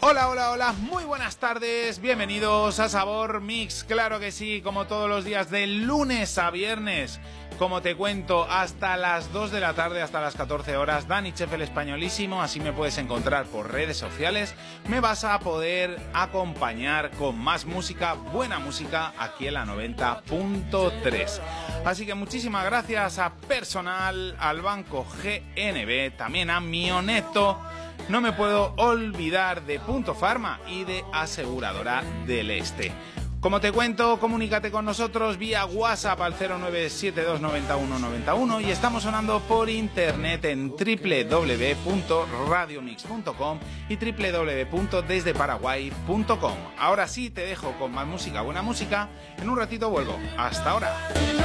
Hola, hola, hola, muy buenas tardes, bienvenidos a Sabor Mix, claro que sí, como todos los días de lunes a viernes, como te cuento, hasta las 2 de la tarde, hasta las 14 horas, Dani Chef el Españolísimo, así me puedes encontrar por redes sociales, me vas a poder acompañar con más música, buena música, aquí en la 90.3. Así que muchísimas gracias a personal, al Banco GNB, también a Mioneto. No me puedo olvidar de Punto Pharma y de Aseguradora del Este. Como te cuento, comunícate con nosotros vía WhatsApp al 09729191 y estamos sonando por internet en www.radiomix.com y www.desdeparaguay.com. Ahora sí te dejo con más música, buena música. En un ratito vuelvo. Hasta ahora.